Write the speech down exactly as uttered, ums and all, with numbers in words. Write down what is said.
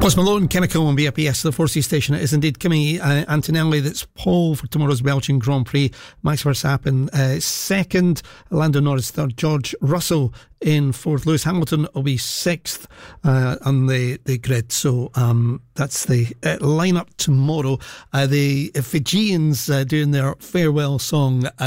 Post Malone, Chemical on B R P S, the four C station. It is indeed Kimi uh, Antonelli that's pole for tomorrow's Belgian Grand Prix. Max Verstappen uh, second, Lando Norris third, George Russell in fourth. Lewis Hamilton will be sixth uh, on the, the grid. So um, that's the uh, lineup tomorrow. Uh, the Fijians uh, doing their farewell song. Uh,